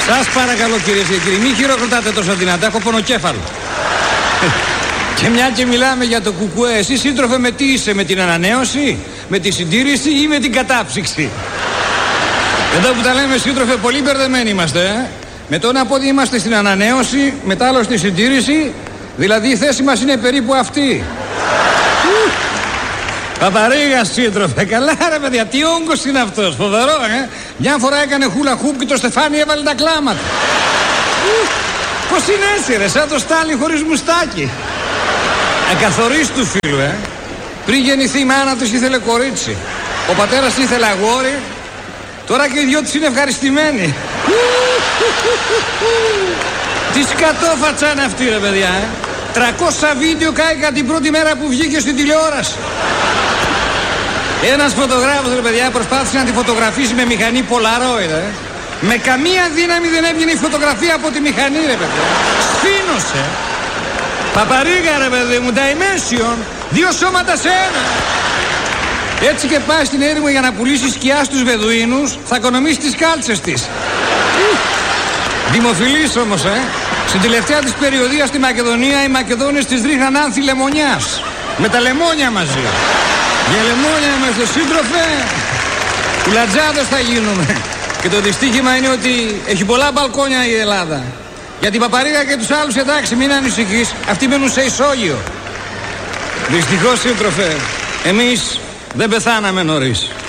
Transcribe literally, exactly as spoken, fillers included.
Σας παρακαλώ κυρίες και κύριοι, μην χειροκροτάτε τόσο δυνατά, έχω πονοκέφαλο. Και μια και μιλάμε για το κουκουέ, εσύ σύντροφε με τι είσαι, με την ανανέωση, με τη συντήρηση ή με την κατάψυξη? Εδώ που τα λέμε σύντροφε, πολύ μπερδεμένοι είμαστε, ε? Με το ένα πόδι είμαστε στην ανανέωση, μετά άλλο στη συντήρηση, δηλαδή η θέση μας είναι περίπου αυτή. Παπαρίγα σύντροφε, καλά ρε παιδιά, τι όγκος είναι αυτός, φοβερό, ε? Μια φορά έκανε χούλα χουπ και το στεφάνι έβαλε τα κλάματα. Πώς είναι έτσι ρε, σαν το Στάλιν χωρίς μουστάκι. Ακαθορίστου φίλου, ε. Πριν γεννηθεί η μάνα της ήθελε κορίτσι, ο πατέρας ήθελε αγόρι, τώρα και οι δυο της είναι ευχαριστημένοι. Τι σκατόφατσα είναι αυτή ρε παιδιά, ε. τριακόσια βίντεο κάηκαν την πρώτη μέρα που βγήκε στην τηλεόραση. Ένας φωτογράφος ρε παιδιά προσπάθησε να τη φωτογραφίσει με μηχανή Polaroid, ε. Με καμία δύναμη δεν έβγαινε η φωτογραφία από τη μηχανή ρε παιδιά. Σφήνωσε. Παπαρίγα ρε παιδί μου, dimension, δύο σώματα σε ένα. Έτσι και πάει στην έρημο για να πουλήσει σκιά στους Βεδουίνους, θα οικονομήσει τις κάλτσες της. Δημοφιλής όμως, ε. Στην τελευταία της περιοδία στη Μακεδονία, οι Μακεδόνες της ρίχναν άνθη λεμονιάς. Με τα λεμόνια μαζί. Για λεμόνια είμαστε σύντροφε. Κουλατζάδες θα γίνουμε. Και το δυστύχημα είναι ότι έχει πολλά μπαλκόνια η Ελλάδα. Για την Παπαρίγα και τους άλλους εντάξει, μην ανησυχείς, αυτοί μένουν σε ισόγειο. Δυστυχώς σύντροφε, εμείς δεν πεθάναμε νωρίς.